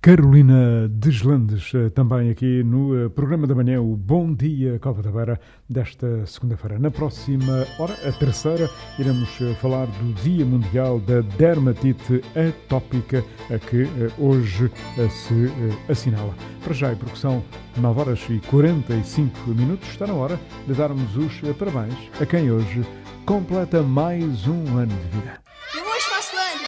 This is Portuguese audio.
Carolina Deslandes, também aqui no programa da manhã, o Bom Dia Cova da Beira, desta segunda-feira. Na próxima hora, a terceira, iremos falar do Dia Mundial da Dermatite Atópica, a que hoje se assinala. Para já, porque são 9h45, está na hora de darmos os parabéns a quem hoje completa mais um ano de vida.